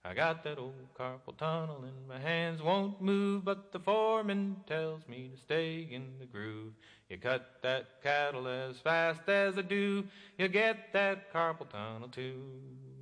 I got that old carpal tunnel and my hands won't move, but the foreman tells me to stay in the groove. You cut that cattle as fast as I do, you get that carpal tunnel too.